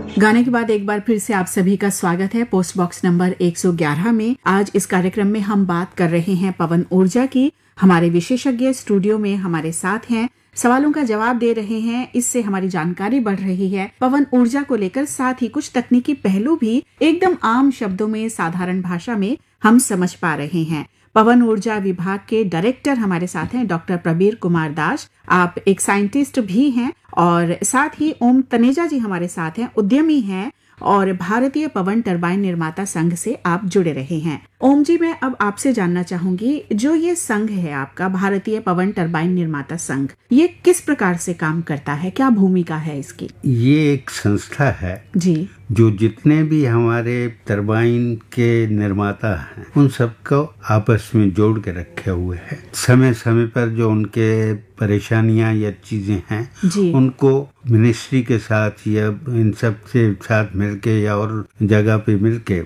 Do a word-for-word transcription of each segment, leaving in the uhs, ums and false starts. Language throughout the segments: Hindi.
गाने के बाद एक बार फिर से आप सभी का स्वागत है पोस्ट बॉक्स नंबर एक सौ ग्यारह में। आज इस कार्यक्रम में हम बात कर रहे हैं पवन ऊर्जा की। हमारे विशेषज्ञ स्टूडियो में हमारे साथ हैं, सवालों का जवाब दे रहे हैं, इससे हमारी जानकारी बढ़ रही है पवन ऊर्जा को लेकर। साथ ही कुछ तकनीकी पहलू भी एकदम आम शब्दों में, साधारण भाषा में हम समझ पा रहे हैं। पवन ऊर्जा विभाग के डायरेक्टर हमारे साथ हैं डॉक्टर प्रबीर कुमार दास। आप एक साइंटिस्ट भी हैं और साथ ही ओम तनेजा जी हमारे साथ हैं, उद्यमी हैं और भारतीय पवन टरबाइन निर्माता संघ से आप जुड़े रहे हैं। ओम जी, मैं अब आपसे जानना चाहूंगी, जो ये संघ है आपका भारतीय पवन टरबाइन निर्माता संघ, ये किस प्रकार से काम करता है, क्या भूमिका है इसकी? ये एक संस्था है जी, जो जितने भी हमारे टरबाइन के निर्माता हैं उन सबको आपस में जोड़ के रखे हुए है। समय समय पर जो उनके परेशानियां या चीजें हैं उनको मिनिस्ट्री के साथ या इन सब के साथ मिलके या और जगह पे मिलके,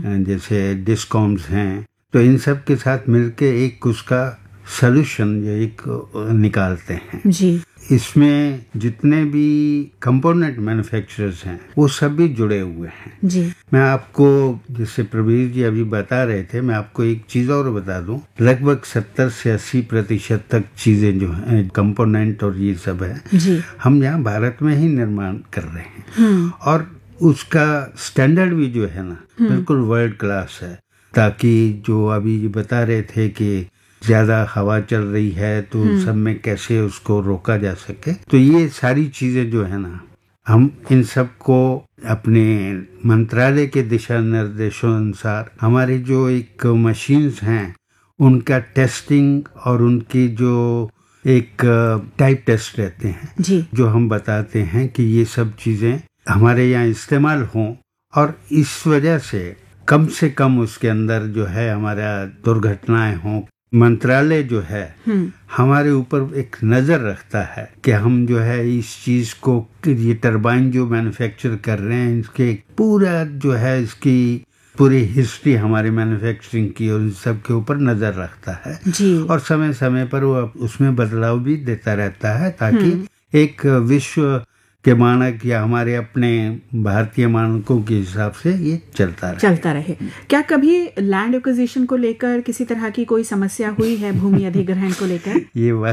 जैसे डिस्कॉम्स हैं, तो इन सब के साथ मिलके एक उसका सलूशन या एक निकालते हैं जी। इसमें जितने भी कंपोनेंट मैन्युफैक्चरर्स हैं वो सभी जुड़े हुए हैं जी। मैं आपको, जैसे प्रवीर जी अभी बता रहे थे, मैं आपको एक चीज और बता दूं, लगभग सत्तर से अस्सी प्रतिशत तक चीजें जो हैं कंपोनेंट और ये सब है जी, हम यहाँ भारत में ही निर्माण कर रहे हैं और उसका स्टैंडर्ड भी जो है ना बिल्कुल वर्ल्ड क्लास है। ताकि जो अभी बता रहे थे कि ज्यादा हवा चल रही है तो सब में कैसे उसको रोका जा सके, तो ये सारी चीजें जो है ना, हम इन सब को अपने मंत्रालय के दिशा निर्देशों अनुसार हमारे जो एक मशीन्स हैं उनका टेस्टिंग और उनकी जो एक टाइप टेस्ट रहते हैं जी, जो हम बताते हैं कि ये सब चीजें हमारे यहाँ इस्तेमाल हों और इस वजह से कम से कम उसके अंदर जो है हमारा दुर्घटनाएं हों। मंत्रालय जो है हमारे ऊपर एक नजर रखता है कि हम जो है इस चीज को, ये टरबाइन जो मैन्युफैक्चर कर रहे हैं, इसके पूरा जो है इसकी पूरी हिस्ट्री हमारी मैन्युफैक्चरिंग की और सब के ऊपर नजर रखता है जी। और समय समय पर वो उसमें बदलाव भी देता रहता है ताकि एक विश्व के मानक या हमारे अपने भारतीय मानकों के हिसाब से ये चलता रहे चलता रहे क्या कभी लैंड एक्विजिशन को लेकर किसी तरह की कोई समस्या हुई है, भूमि अधिग्रहण को लेकर? ये